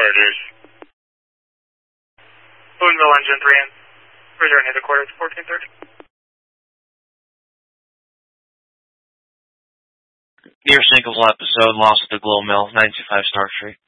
Chargers. Boonville engine 3 in. Return to the quarter at 1430. Near single episode, lost at the Glow Mill, 925 Stark Street.